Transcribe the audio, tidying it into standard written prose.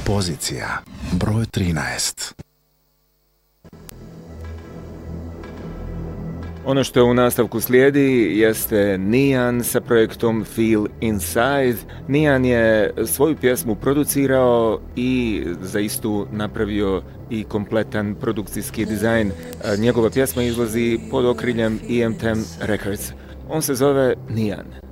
Pozicija broj 13. Ono što u nastavku slijedi jeste Nian sa projektom Feel Inside. Nian je svoju pjesmu producirao i za istu napravio i kompletan produkcijski dizajn. Njegova pjesma izlazi pod okriljem EMTEM Records. On se zove Nian.